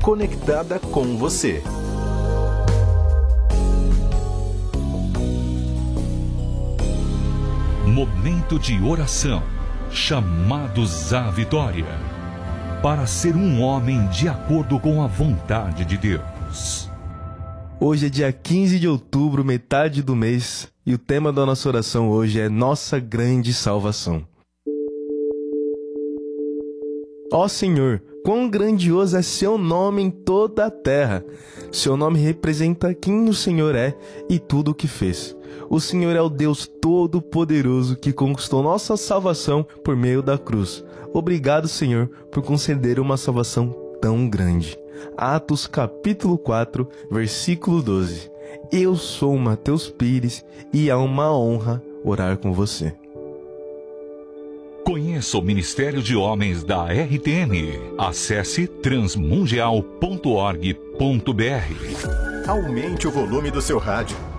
conectada com você. Momento de oração, chamados à vitória, para ser um homem de acordo com a vontade de Deus. Hoje é dia 15 de outubro, metade do mês, e o tema da nossa oração hoje é Nossa Grande Salvação. Ó Senhor, quão grandioso é seu nome em toda a terra! Seu nome representa quem o Senhor é e tudo o que fez. O Senhor é o Deus Todo-Poderoso que conquistou nossa salvação por meio da cruz. Obrigado, Senhor, por conceder uma salvação tão grande. Atos capítulo 4, versículo 12. Eu sou Mateus Pires e é uma honra orar com você. Conheça o Ministério de Homens da RTM. Acesse transmundial.org.br. Aumente o volume do seu rádio.